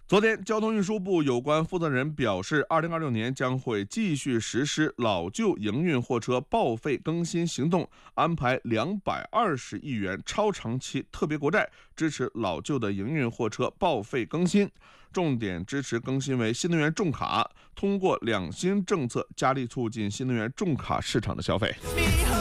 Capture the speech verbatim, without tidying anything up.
昨天，交通运输部有关负责人表示，二零二六年将会继续实施老旧营运货车报废更新行动，安排两百二十亿元超长期特别国债，支持老旧的营运货车报废更新。重点支持更新为新能源重卡，通过两新政策加力促进新能源重卡市场的消费。